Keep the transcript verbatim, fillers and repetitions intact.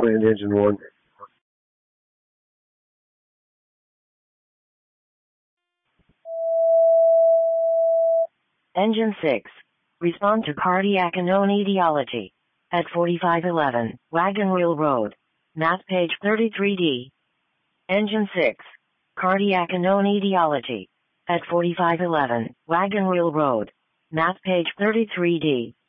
Land Engine one. Engine six. Respond to cardiac unknown etiology. At forty-five eleven, Wagon Wheel Road. Map page thirty-three D. Engine six. Cardiac unknown etiology. At forty-five eleven, Wagon Wheel Road. Map page thirty-three D.